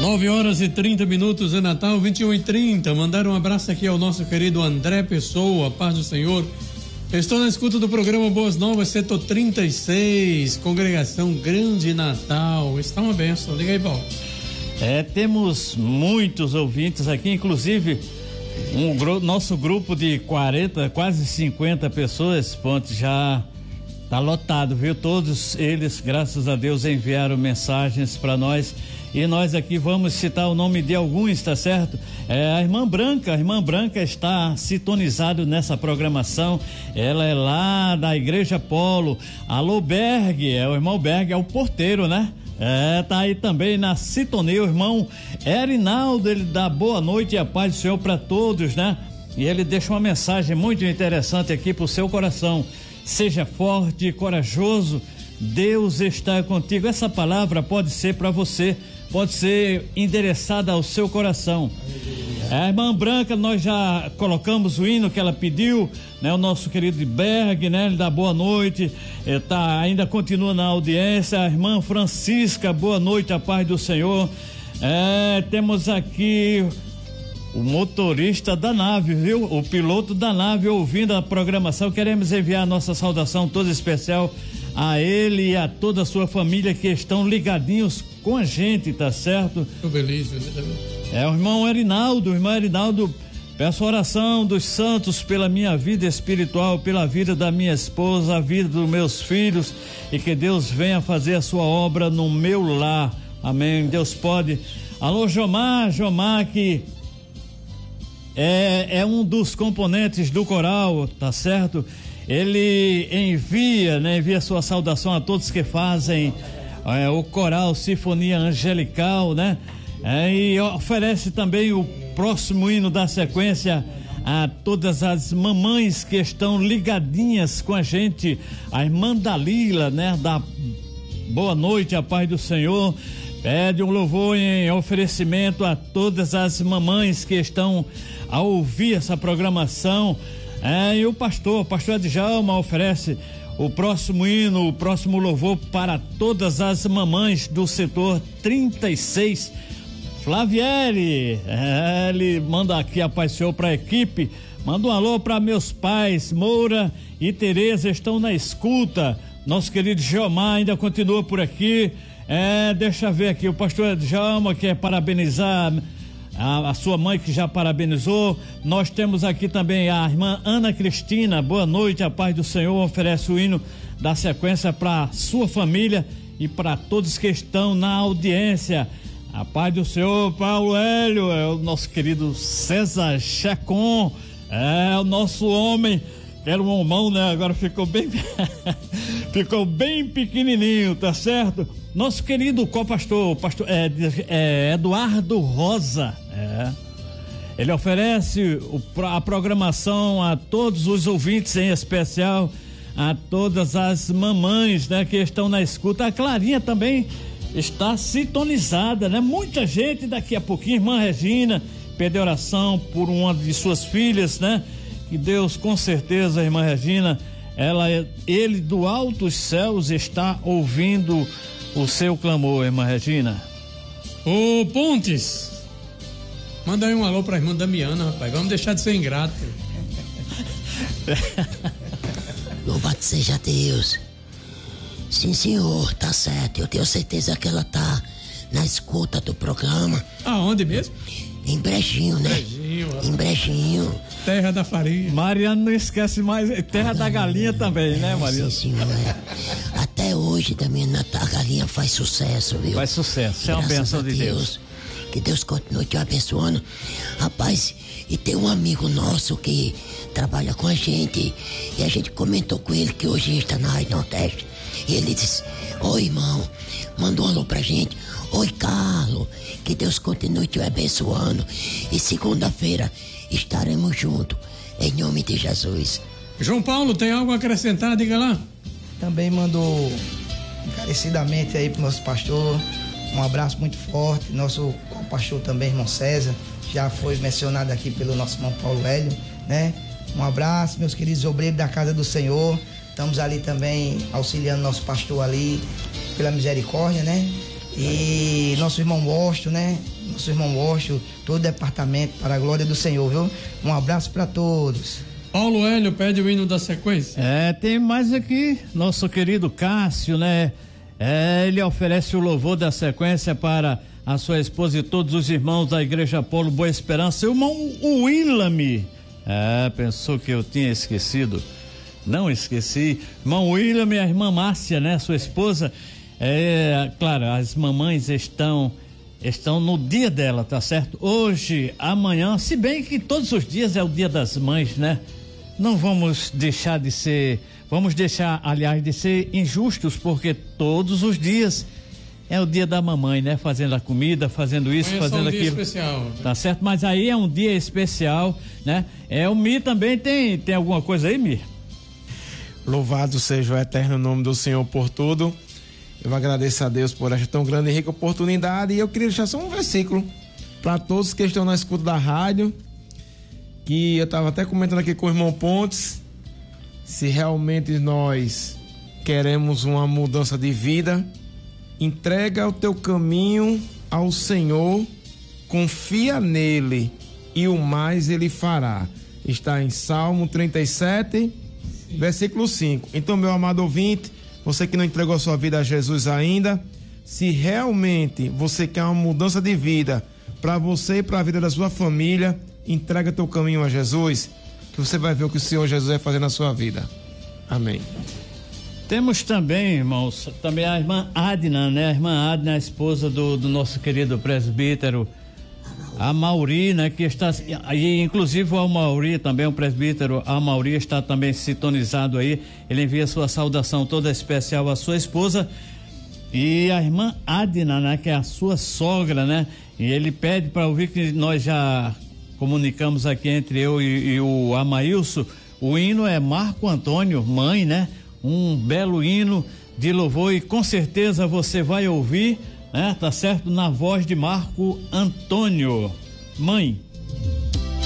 9h30 é Natal, 21h30. Mandar um abraço aqui ao nosso querido André Pessoa, paz do Senhor. Estou na escuta do programa Boas Novas, setor 36, congregação Grande Natal. Está uma benção. Liga aí, Paulo. Temos muitos ouvintes aqui, inclusive nosso grupo de 40, quase 50 pessoas, ponto, já está lotado, viu? Todos eles, graças a Deus, enviaram mensagens para nós e nós aqui vamos citar o nome de alguns, tá certo? A irmã Branca está sintonizada nessa programação, ela é lá da Igreja Polo. Alô, Berg, o irmão Berg é o porteiro, né? Tá aí também na sintonia o irmão Erinaldo, ele dá boa noite e a paz do Senhor para todos, né? E ele deixa uma mensagem muito interessante aqui pro seu coração: seja forte e corajoso, Deus está contigo. Essa palavra pode ser para você, pode ser endereçada ao seu coração. A irmã Branca, nós já colocamos o hino que ela pediu, né? O nosso querido Berg, né? Ele dá boa noite, ainda continua na audiência. A irmã Francisca, boa noite, a paz do Senhor. Temos aqui o motorista da nave, viu? O piloto da nave ouvindo a programação. Queremos enviar a nossa saudação toda especial a ele e a toda a sua família que estão ligadinhos com a gente, tá certo? Tô feliz. O irmão Erinaldo, peço oração dos santos pela minha vida espiritual, pela vida da minha esposa, a vida dos meus filhos, e que Deus venha fazer a sua obra no meu lar, amém, Deus pode. Alô, Jomar, que é um dos componentes do coral, tá certo? Ele envia sua saudação a todos que fazem o coral Sinfonia Angelical, né? E oferece também o próximo hino da sequência a todas as mamães que estão ligadinhas com a gente. A irmã Dalila, né? Da boa noite, a paz do Senhor. Pede um louvor em oferecimento a todas as mamães que estão a ouvir essa programação. E o pastor Djalma oferece o próximo hino, o próximo louvor para todas as mamães do setor 36. Flavieri, ele manda aqui a paz do Senhor para a equipe. Manda um alô para meus pais, Moura e Tereza, estão na escuta. Nosso querido Geomar ainda continua por aqui. Deixa eu ver aqui, o pastor Djalma quer parabenizar a sua mãe, que já parabenizou. Nós temos aqui também a irmã Ana Cristina, boa noite, a paz do Senhor, oferece o hino da sequência para sua família e para todos que estão na audiência. A paz do Senhor, Paulo Hélio, é o nosso querido César Chacon, o nosso homem, era um homão, né? Agora ficou bem pequenininho, tá certo? Nosso querido co-pastor, Eduardo Rosa, ele oferece a programação a todos os ouvintes, em especial a todas as mamães, né, que estão na escuta. A Clarinha também está sintonizada, né? Muita gente. Daqui a pouquinho, irmã Regina pede oração por uma de suas filhas, né? Que Deus, com certeza, irmã Regina, ele do altos céus está ouvindo o seu clamor, irmã Regina. Ô Pontes, manda aí um alô pra irmã Damiana, rapaz. Vamos deixar de ser ingrato. Louvado seja Deus. Sim, senhor, tá certo. Eu tenho certeza que ela tá na escuta do programa. Aonde mesmo? Em Brejinho, né? Em Brejinho. Terra da farinha. Mariana não esquece mais. Terra da galinha também, né, Mariana? Sim, senhor. Até hoje também a galinha faz sucesso, viu? Faz sucesso. É uma bênção de Deus. Que Deus continue te abençoando. Rapaz, e tem um amigo nosso que trabalha com a gente, e a gente comentou com ele que hoje está na Rádio Nordeste. E ele disse: oi, irmão, mandou um alô pra gente. Oi, Carlos, que Deus continue te abençoando. E segunda-feira estaremos juntos, em nome de Jesus. João Paulo, tem algo a acrescentar? Diga lá. Também mandou encarecidamente aí pro nosso pastor um abraço muito forte. Nosso pastor também, irmão César, já foi mencionado aqui pelo nosso irmão Paulo Hélio, né? Um abraço, meus queridos obreiros da casa do Senhor. Estamos ali também auxiliando nosso pastor ali, pela misericórdia, né? E nosso irmão Washington, né? Nosso irmão Washington, todo o departamento, para a glória do Senhor, viu? Um abraço para todos. Paulo Hélio pede o hino da sequência. Tem mais aqui, nosso querido Cássio, né? Ele oferece o louvor da sequência para a sua esposa e todos os irmãos da Igreja Polo Boa Esperança. O irmão Willame. Pensou que eu tinha esquecido. Não esqueci. Irmão Willame e a irmã Márcia, né? Sua esposa. Claro, as mamães estão no dia dela, tá certo? Hoje, amanhã, se bem que todos os dias é o dia das mães, né? Não vamos deixar de ser, aliás, de ser injustos, porque todos os dias é o dia da mamãe, né? Fazendo a comida, fazendo isso, fazendo aquilo. É um dia especial. Tá certo? Mas aí é um dia especial, né? O Mi também tem alguma coisa aí, Mi? Louvado seja o eterno nome do Senhor por tudo. Eu agradeço a Deus por esta tão grande e rica oportunidade, e eu queria deixar só um versículo para todos que estão na escuta da rádio, que eu estava até comentando aqui com o irmão Pontes. Se realmente nós queremos uma mudança de vida, entrega o teu caminho ao Senhor, confia nele e o mais ele fará. Está em Salmo 37, versículo 5. Então, meu amado ouvinte, você que não entregou a sua vida a Jesus ainda, se realmente você quer uma mudança de vida para você e para a vida da sua família, entrega teu caminho a Jesus, que você vai ver o que o Senhor Jesus vai fazer na sua vida. Amém. Temos também, irmãos, também a irmã Adna, né? A irmã Adna, a esposa do nosso querido presbítero Amauri, né? Que está, e inclusive o Amauri também, o presbítero Amauri está também sintonizado aí. Ele envia sua saudação toda especial à sua esposa e a irmã Adna, né? Que é a sua sogra, né? E ele pede para ouvir, que nós já comunicamos aqui entre eu e o Amailson. O hino é Marco Antônio, mãe, né? Um belo hino de louvor, e com certeza você vai ouvir, né? Tá certo? Na voz de Marco Antônio, mãe.